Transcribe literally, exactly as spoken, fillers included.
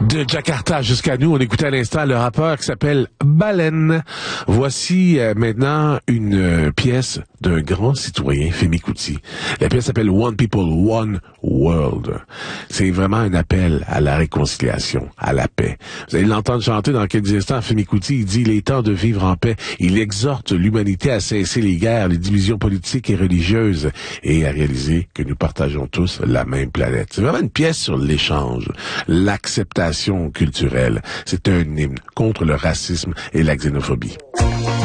De Jakarta jusqu'à nous, on écoutait à l'instant le rappeur qui s'appelle Baleine. Voici euh, maintenant une euh, pièce d'un grand citoyen, Femi Kuti. La pièce s'appelle One People, One World. C'est vraiment un appel à la réconciliation, à la paix. Vous allez l'entendre chanter dans quelques instants. Femi Kuti, il dit « Il est temps de vivre en paix ». Il exhorte l'humanité à cesser les guerres, les divisions politiques et religieuses et à réaliser que nous partageons tous la même planète. C'est vraiment une pièce sur l'échange, l'acceptation culturelle. C'est un hymne contre le racisme et la xénophobie.